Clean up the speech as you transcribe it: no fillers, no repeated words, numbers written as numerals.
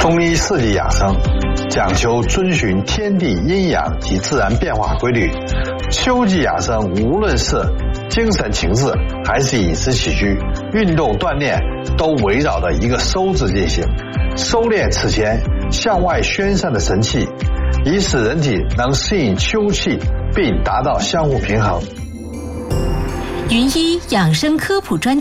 中医四季养生讲求遵循天地阴阳及自然变化规律。秋季养生无论是精神情志还是饮食起居、运动锻炼，都围绕着一个收字进行，收敛此前向外宣散的神气，以使人体能适应秋气，并达到相互平衡。 云医养生科普专